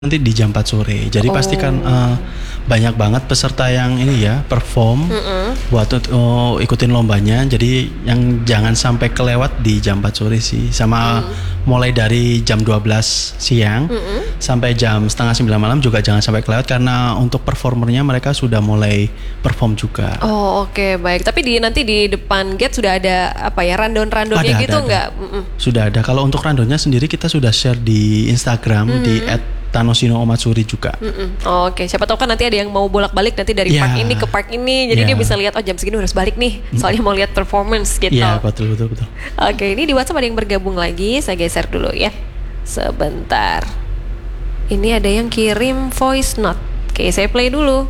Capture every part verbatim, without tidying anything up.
nanti di jam empat sore. Jadi Oh. pastikan uh, banyak banget peserta yang ini ya perform Mm-mm. buat uh, ikutin lombanya. Jadi yang jangan sampai kelewat di jam empat sore sih. Sama Mm. mulai dari jam dua belas siang Mm-mm. sampai jam setengah sembilan malam juga jangan sampai kelewat karena untuk performernya mereka sudah mulai perform juga. Oh oke baik. Tapi di nanti di depan gate sudah ada apa ya random-randomnya Ada, gitu ada, nggak? ada. Mm-mm. Sudah ada. Kalau untuk randomnya sendiri kita sudah share di Instagram Mm-hmm. di et tanosino omatsuri juga. Mm-mm. Oh, oke, siapa tahu kan nanti ada yang mau bolak-balik nanti dari Ya. park ini ke park ini, jadi Ya. dia bisa lihat oh jam segini harus balik nih, soalnya mau lihat performance gitu. Iya, betul betul betul. Oke, ini di WhatsApp ada yang bergabung lagi, saya geser dulu ya, sebentar. Ini ada yang kirim voice note, oke saya play dulu.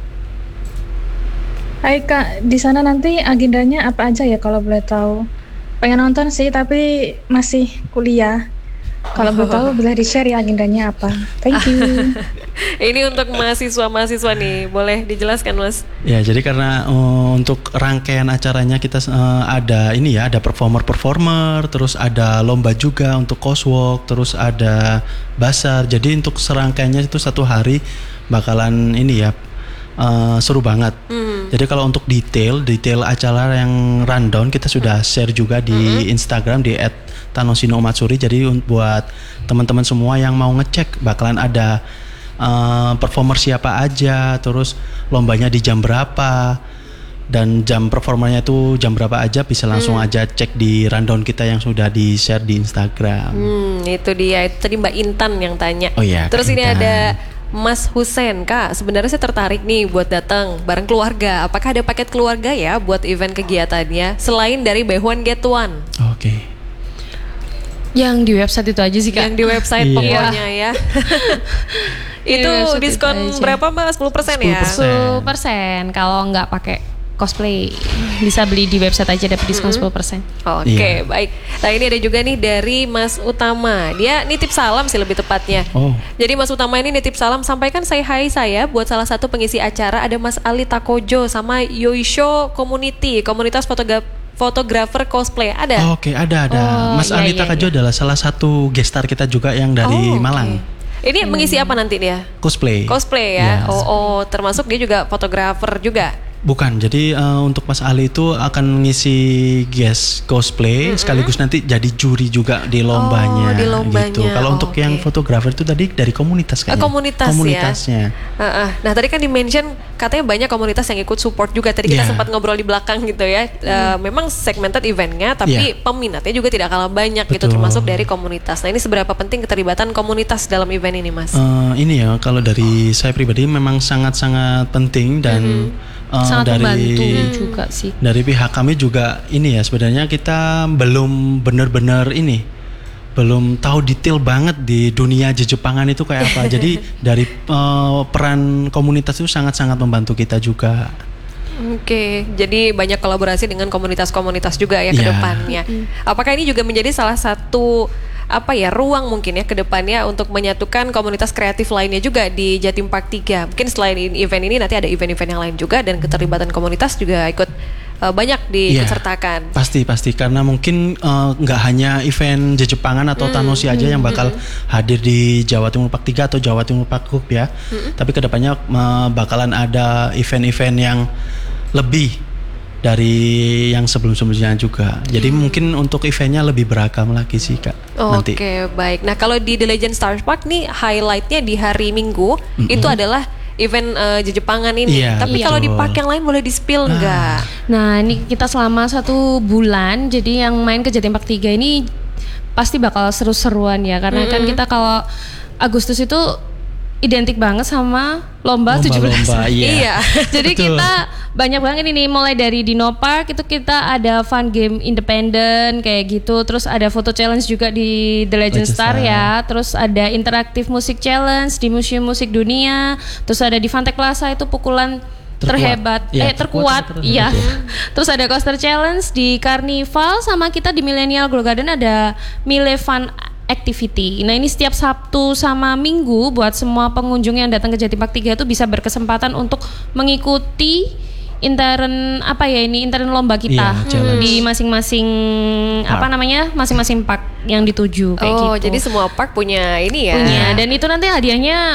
Hai Kak, di sana nanti agendanya apa aja ya kalau boleh tahu? Pengen nonton sih tapi masih kuliah. Kalau boleh tahu boleh di-share ya agendanya apa. Thank you. Ini untuk mahasiswa-mahasiswa nih, boleh dijelaskan Mas? Ya, jadi karena uh, untuk rangkaian acaranya kita uh, ada ini ya, ada performer-performer, terus ada lomba juga untuk coursework, terus ada bazar. Jadi untuk serangkaiannya itu satu hari bakalan ini ya uh, seru banget. Hmm. Jadi kalau untuk detail, detail acara yang rundown kita sudah share juga di Mm-hmm. Instagram di et tanosino omatsuri. Jadi un- buat teman-teman semua yang mau ngecek bakalan ada uh, performer siapa aja, terus lombanya di jam berapa, dan jam performanya itu jam berapa aja bisa langsung Hmm. aja cek di rundown kita yang sudah di share di Instagram. Hmm, itu dia. Itu tadi Mbak Intan yang tanya. Oh iya, Terus Kak ini Intan. ada Mas Husen, Kak. Sebenarnya saya tertarik nih buat datang bareng keluarga. Apakah ada paket keluarga ya buat event kegiatannya selain dari Buy One Get One? Oke. Yang di website itu aja sih Kak. Yang di website Iya. pokoknya ya. Itu Di website diskon itu aja. berapa Mbak? sepuluh persen ya? sepuluh persen. sepuluh persen kalau nggak pakai cosplay bisa beli di website aja dapat diskon sepuluh persen. Oke, Iya. baik. Nah, ini ada juga nih dari Mas Utama. Dia nitip salam sih lebih tepatnya. Oh. Jadi Mas Utama ini nitip salam, sampaikan say hi saya buat salah satu pengisi acara ada Mas Ali Takojo sama Yoisho Community, komunitas fotogra- fotografer cosplay. Ada? Oke, ada ada. Oh, Mas iya, Anita iya, Kajo adalah salah satu guest star kita juga yang dari Oh, oke. Malang. Ini mengisi apa nanti dia? Cosplay. Cosplay ya. Yes. Oh, oh, termasuk dia juga fotografer juga. Bukan, jadi uh, untuk Mas Ali itu akan ngisi guest cosplay sekaligus nanti jadi juri juga di lombanya. Oh, di lombanya. Gitu. Kalau Oh, untuk oke. yang fotografer itu tadi dari komunitas Eh, kayaknya. komunitas Komunitasnya. ya. Uh, uh. Nah tadi kan di mention katanya banyak komunitas yang ikut support juga. Tadi kita Iya. sempat ngobrol di belakang gitu ya. Uh, memang segmented eventnya, tapi Iya. peminatnya juga tidak kalah banyak gitu, Betul. termasuk dari komunitas. Nah ini seberapa penting keterlibatan komunitas dalam event ini, Mas? Uh, ini ya, kalau dari saya pribadi memang sangat-sangat penting dan uh, Sangat dari membantu juga sih. dari pihak kami juga ini ya, sebenarnya kita belum benar-benar ini belum tahu detail banget di dunia Jepangan itu kayak apa. Jadi dari uh, peran komunitas itu sangat-sangat membantu kita juga. Oke, jadi banyak kolaborasi dengan komunitas-komunitas juga ya ke Iya. depannya. Apakah ini juga menjadi salah satu apa ya ruang mungkin ya ke depannya untuk menyatukan komunitas kreatif lainnya juga di Jatim Park tiga. Mungkin selain in- event ini nanti ada event-event yang lain juga dan keterlibatan komunitas juga ikut uh, banyak Iya, diikutsertakan. Pasti pasti karena mungkin eh, nggak hanya event Jepangan atau Tanoshi aja yang bakal hadir di Jawa Timur Park tiga atau Jawa Timur Park Group ya. Tapi kedepannya eh, bakalan ada event-event yang lebih dari yang sebelum-sebelumnya juga. Jadi mungkin untuk eventnya lebih beragam lagi sih Kak. Nanti. Oke, baik. Nah, kalau di The Legend Star Park nih highlightnya di hari Minggu itu adalah event uh, Jepangan ini. Iya, Tapi betul. kalau di park yang lain boleh di-spill nggak? Nah ini kita selama satu bulan jadi yang main ke Jatim Park tiga ini pasti bakal seru-seruan ya karena kan kita kalau Agustus itu identik banget sama lomba tujuh belas. Lomba-lomba, iya. Iya. Jadi Betul. kita banyak banget ini mulai dari Dino Park itu kita ada fun game independen kayak gitu, terus ada foto challenge juga di The Legend Legend Star Star. ya, terus ada interaktif musik challenge di Museum Musik Dunia, terus ada di Fante Plaza itu pukulan Terkuat. terhebat, Iya, eh terkuat, terkuat, terkuat, iya. betul. Terus ada coaster challenge di Carnival sama kita di Millennial Glow Garden ada Mile Fun Activity. Nah ini setiap Sabtu sama Minggu buat semua pengunjung yang datang ke Jatim Park tiga itu bisa berkesempatan untuk mengikuti intern apa ya ini intern lomba kita Iya, challenge. di masing-masing apa namanya masing-masing park yang dituju kayak Oh, gitu. jadi semua park punya ini ya. punya dan itu nanti hadiahnya